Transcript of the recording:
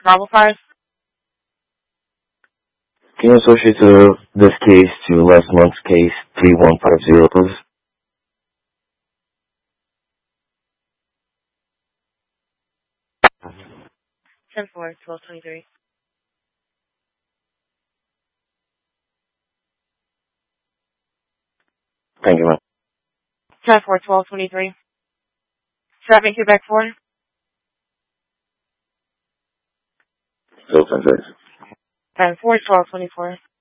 Bravo 5. Can you associate this case to last month's case 3150, please? 10-4, 12-23. Thank you, ma'am. 10-4, 12-23. Traffic Quebec 4. Still 10 seconds. 10-4, 12-24.